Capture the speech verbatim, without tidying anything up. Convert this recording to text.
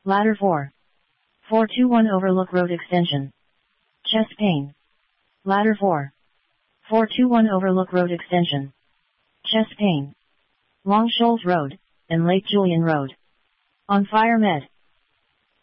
Ladder four. four two one Overlook Road Extension. Chest pain. Ladder four. four two one Overlook Road Extension. Chest pain. Long Shoals Road, and Lake Julian Road. On Fire Med.